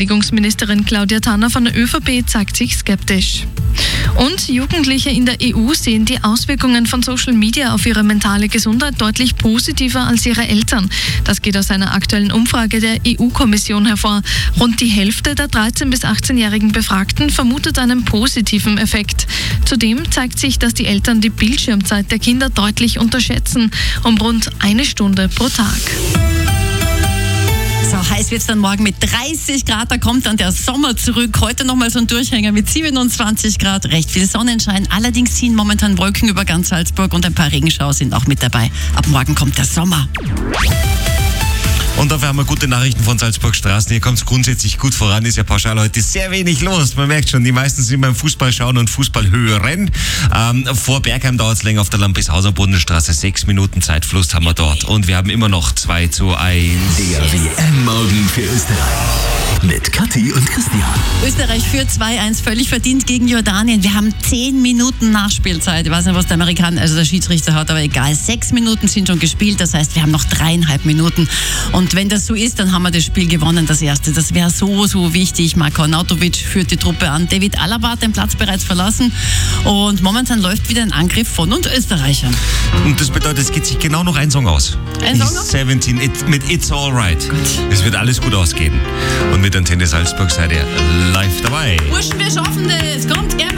Verteidigungsministerin Claudia Tanner von der ÖVP zeigt sich skeptisch. Und Jugendliche in der EU sehen die Auswirkungen von Social Media auf ihre mentale Gesundheit deutlich positiver als ihre Eltern. Das geht aus einer aktuellen Umfrage der EU-Kommission hervor. Rund die Hälfte der 13- bis 18-jährigen Befragten vermutet einen positiven Effekt. Zudem zeigt sich, dass die Eltern die Bildschirmzeit der Kinder deutlich unterschätzen, um rund 1 Stunde pro Tag. So heiß wird es dann morgen mit 30 Grad, da kommt dann der Sommer zurück. Heute nochmal so ein Durchhänger mit 27 Grad, recht viel Sonnenschein. Allerdings ziehen momentan Wolken über ganz Salzburg und ein paar Regenschauer sind auch mit dabei. Ab morgen kommt der Sommer. Und dafür haben wir gute Nachrichten von Salzburg Straßen. Hier kommt es grundsätzlich gut voran, ist ja pauschal heute sehr wenig los. Man merkt schon, die meisten sind beim Fußball schauen und Fußball hören. Vor Bergheim dauert es länger auf der Lampishauser Bodenstraße. 6 Minuten Zeitfluss haben wir dort. Und wir haben immer noch 2:1. Der WM-Morgen für Österreich mit Kathi und Christian. Österreich führt 2:1 völlig verdient gegen Jordanien. Wir haben 10 Minuten Nachspielzeit. Ich weiß nicht, was der Amerikaner, also der Schiedsrichter hat, aber egal. 6 Minuten sind schon gespielt, das heißt, wir haben noch 3,5 Minuten. Und wenn das so ist, dann haben wir das Spiel gewonnen, das erste. Das wäre so wichtig. Marko Arnautovic führt die Truppe an. David Alaba hat den Platz bereits verlassen. Und momentan läuft wieder ein Angriff von und Österreichern. Und das bedeutet, es geht sich genau noch ein Song aus. Ein Song noch? 17 mit It's Alright. Es wird alles gut ausgehen. Und mit Antenne Salzburg seid ihr live dabei. Burschen, wir schaffen das. Kommt,